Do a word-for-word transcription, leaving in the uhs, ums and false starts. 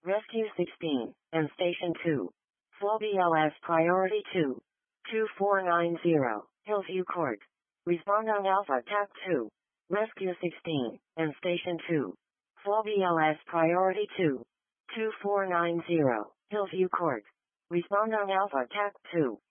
Rescue sixteen, and Station two. Flow B L S Priority two. two four nine zero, Hillview Court. Respond on Alpha Tap two. Rescue sixteen, and Station two. Flow B L S Priority two. two four nine zero, Hillview Court. Respond on Alpha Tap two.